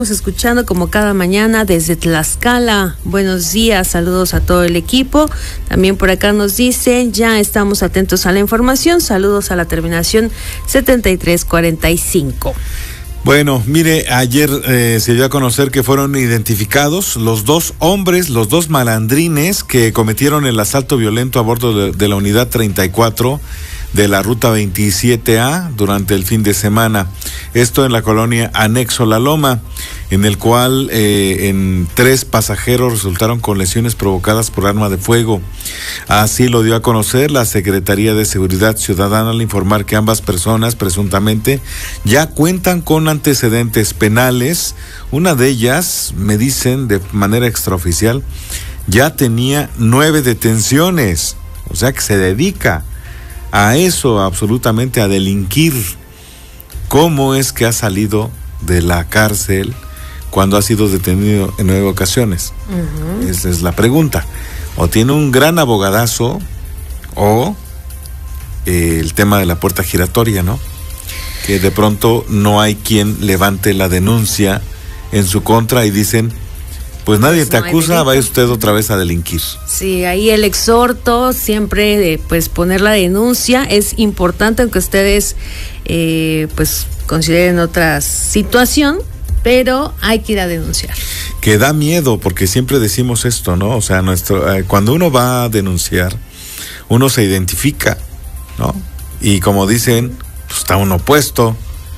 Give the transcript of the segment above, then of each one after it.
Escuchando como cada mañana desde Tlaxcala. Buenos días, saludos a todo el equipo. También por acá nos dicen, ya estamos atentos a la información. Saludos a la terminación 7345. Bueno, mire, ayer se dio a conocer que fueron identificados los dos hombres, los dos malandrines que cometieron el asalto violento a bordo de la unidad 34 de la ruta 27A durante el fin de semana. Esto en la colonia Anexo La Loma, en el cual en 3 pasajeros resultaron con lesiones provocadas por arma de fuego. Así lo dio a conocer la Secretaría de Seguridad Ciudadana al informar que ambas personas presuntamente ya cuentan con antecedentes penales. Una de ellas, me dicen de manera extraoficial, ya tenía 9 detenciones, o sea que se dedica a eso, absolutamente a delinquir. ¿Cómo es que ha salido de la cárcel cuando ha sido detenido en 9 ocasiones? Esa es la pregunta. O tiene un gran abogadazo o el tema de la puerta giratoria, ¿no? Que de pronto no hay quien levante la denuncia en su contra y dicen, pues nadie te acusa, vaya usted otra vez a delinquir. Sí, ahí el exhorto siempre de pues poner la denuncia es importante, aunque ustedes pues consideren otra situación, pero hay que ir a denunciar. Que da miedo, porque siempre decimos esto, ¿no? O sea, cuando uno va a denunciar, uno se identifica, ¿no? Y como dicen, pues está uno puesto.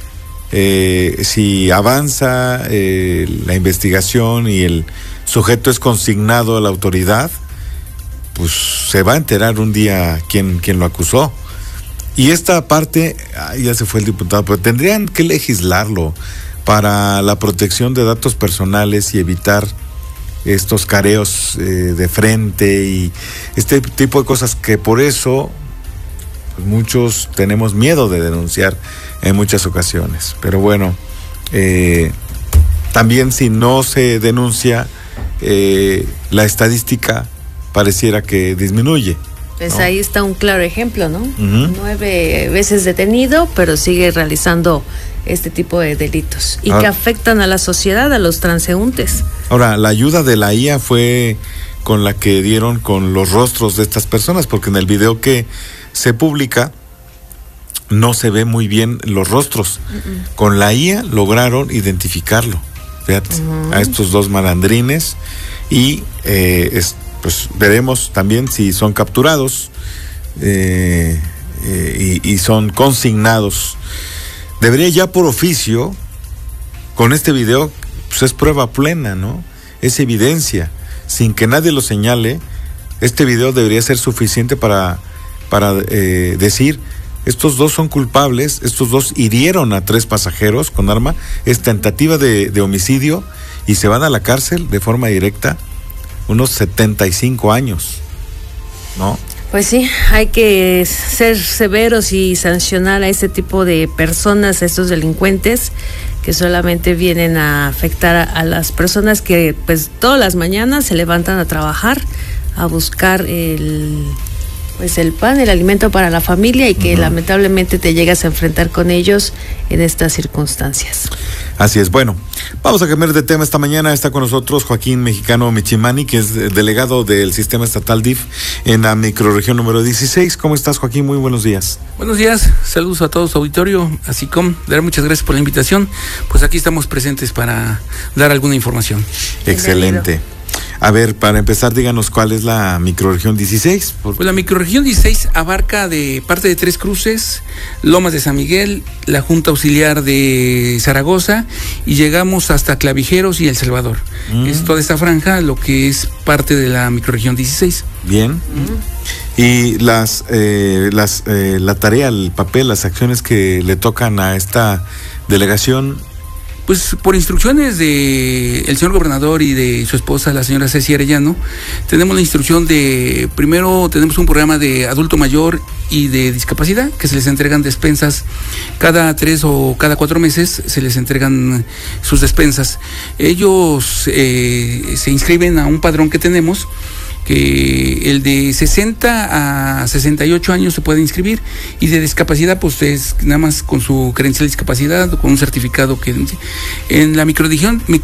Si avanza la investigación y el sujeto es consignado a la autoridad, pues se va a enterar un día quién lo acusó. Y esta parte, ya se fue el diputado, pero tendrían que legislarlo para la protección de datos personales y evitar estos careos de frente y este tipo de cosas que por eso pues muchos tenemos miedo de denunciar en muchas ocasiones. Pero bueno, también si no se denuncia, la estadística pareciera que disminuye. Pues ¿no? Ahí está un claro ejemplo, ¿no? 9 veces detenido, pero sigue realizando este tipo de delitos y que afectan a la sociedad, a los transeúntes. Ahora, la ayuda de la IA fue con la que dieron con los rostros de estas personas, porque en el video que se publica no se ve muy bien los rostros. Con la IA lograron identificarlo, fíjate, a estos dos malandrines y pues veremos también si son capturados y son consignados. Debería ya por oficio, con este video, pues es prueba plena, ¿no? Es evidencia, sin que nadie lo señale. Este video debería ser suficiente para decir, estos dos son culpables, estos dos hirieron a 3 pasajeros con arma, es tentativa de homicidio y se van a la cárcel de forma directa unos 75 años, ¿no? Pues sí, hay que ser severos y sancionar a este tipo de personas, a estos delincuentes que solamente vienen a afectar a las personas que pues todas las mañanas se levantan a trabajar, a buscar el pan, el alimento para la familia y que lamentablemente te llegas a enfrentar con ellos en estas circunstancias. Así es. Bueno, vamos a cambiar de tema esta mañana. Está con nosotros Joaquín Mexicano Michimani, que es delegado del Sistema Estatal DIF en la microrregión número 16. ¿Cómo estás, Joaquín? Muy buenos días. Buenos días, saludos a todo su auditorio, así como muchas gracias por la invitación. Pues aquí estamos presentes para dar alguna información. Excelente. A ver, para empezar, díganos cuál es la microrregión 16. Pues la microrregión 16 abarca de parte de Tres Cruces, Lomas de San Miguel, la Junta Auxiliar de Zaragoza y llegamos hasta Clavijeros y El Salvador. Es toda esta franja lo que es parte de la microrregión 16. Bien. Y la tarea, el papel, las acciones que le tocan a esta delegación. Pues por instrucciones de el señor gobernador y de su esposa, la señora Ceci Arellano, tenemos la instrucción de, primero tenemos un programa de adulto mayor y de discapacidad, que se les entregan despensas cada 3 o cada 4 meses, se les entregan sus despensas. Ellos se inscriben a un padrón que tenemos que el de 60 a 68 años se puede inscribir, y de discapacidad pues es nada más con su credencial de discapacidad o con un certificado que en la microdigión